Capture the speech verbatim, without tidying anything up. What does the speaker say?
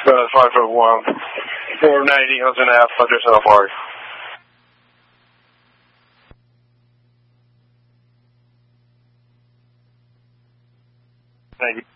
Uh, five foot one. four ninety, Hudson Ave, Hudson Park. Thank you.